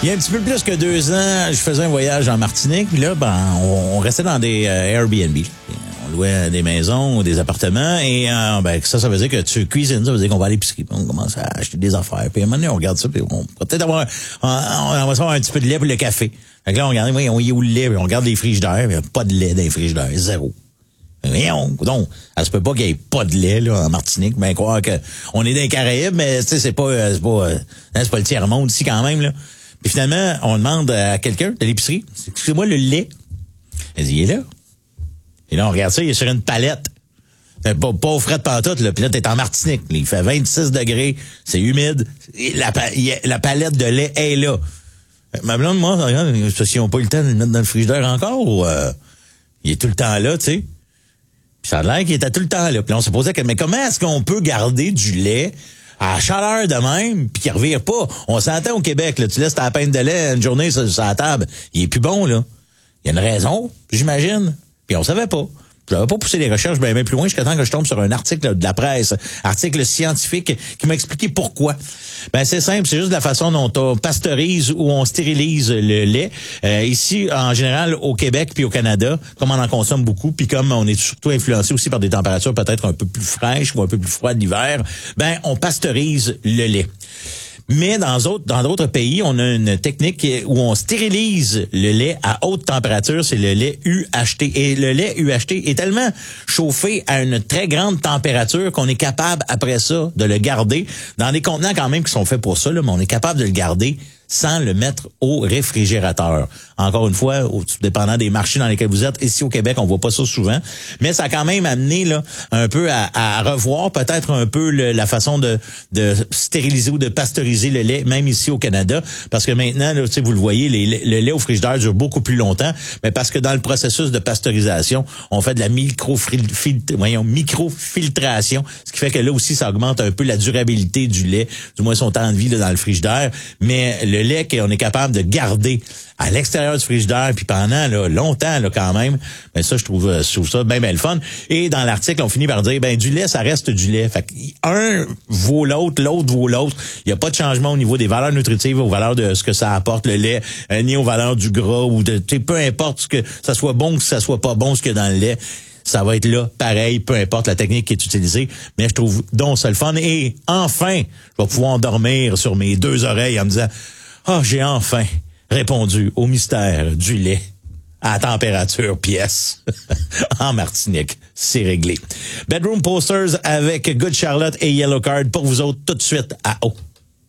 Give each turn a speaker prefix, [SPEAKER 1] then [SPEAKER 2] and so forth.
[SPEAKER 1] Il y a un petit peu plus que 2 ans, je faisais un voyage en Martinique. Puis là, on restait dans des Airbnb. On louait des maisons ou des appartements. Et ça veut dire que tu cuisines. Ça veut dire qu'on va à l'épicerie. On commence à acheter des affaires. Puis à un moment donné, on regarde ça. Puis on va peut-être avoir on va avoir un petit peu de lait pour le café. Fait que là, on regarde, on y est où le lait. Puis on regarde les frigidaires. Il n'y a pas de lait dans les frigidaires. Zéro. Donc, ça se peut pas qu'il y ait pas de lait là en Martinique, mais croire que on est dans les Caraïbes, mais tu sais c'est pas le tiers-monde ici quand même là. Puis finalement, on demande à quelqu'un de l'épicerie, excusez-moi le lait. Elle dit il est là. Et là on regarde ça, il est sur une palette. C'est pas au frais de pantoute là, puis là t'es en Martinique, là, il fait 26 degrés, c'est humide, et la palette de lait est là. Ma blonde moi, regarde, s'ils n'ont pas eu le temps de le mettre dans le frigidaire encore ou il est tout le temps là, tu sais. Puis ça a l'air qu'il était tout le temps là. Puis là, on se posait, mais comment est-ce qu'on peut garder du lait à chaleur de même puis qu'il revire pas? On s'entend au Québec, là. Tu laisses ta peine de lait une journée sur la table. Il est plus bon, là. Il y a une raison, j'imagine. Puis on savait pas. Je n'avais pas poussé les recherches bien plus loin jusqu'à temps que je tombe sur un article de la presse, article scientifique qui m'a expliqué pourquoi. Ben c'est simple, c'est juste la façon dont on pasteurise ou on stérilise le lait. Ici, en général, au Québec puis au Canada, comme on en consomme beaucoup, puis comme on est surtout influencé aussi par des températures peut-être un peu plus fraîches ou un peu plus froides l'hiver, ben on pasteurise le lait. Mais dans d'autres pays, on a une technique où on stérilise le lait à haute température, c'est le lait UHT. Et le lait UHT est tellement chauffé à une très grande température qu'on est capable, après ça, de le garder dans des contenants quand même qui sont faits pour ça, là, mais on est capable de le garder sans le mettre au réfrigérateur. Encore une fois, dépendant des marchés dans lesquels vous êtes, ici au Québec, on voit pas ça souvent, mais ça a quand même amené là un peu à revoir peut-être un peu la façon de stériliser ou de pasteuriser le lait, même ici au Canada, parce que maintenant, là, vous le voyez, le lait au frigidaire dure beaucoup plus longtemps, mais parce que dans le processus de pasteurisation, on fait de la microfiltration, ce qui fait que là aussi, ça augmente un peu la durabilité du lait, du moins son temps de vie là, dans le frigidaire, mais le lait qu'on est capable de garder à l'extérieur du frigidaire puis pendant là, longtemps là, quand même, ben ça je trouve ça bien le fun. Et dans l'article on finit par dire ben du lait ça reste du lait. Fait que un vaut l'autre vaut l'autre. Il y a pas de changement au niveau des valeurs nutritives, aux valeurs de ce que ça apporte le lait, ni aux valeurs du gras ou de peu importe ce que ça soit bon ou que ça soit pas bon ce qu'il y a dans le lait. Ça va être là, pareil, peu importe la technique qui est utilisée. Mais je trouve donc ça le fun. Et enfin, je vais pouvoir dormir sur mes 2 oreilles en me disant « Ah, j'ai enfin répondu au mystère du lait à température pièce en Martinique. C'est réglé. » Bedroom Posters avec Good Charlotte et Yellow Card pour vous autres tout de suite à haut.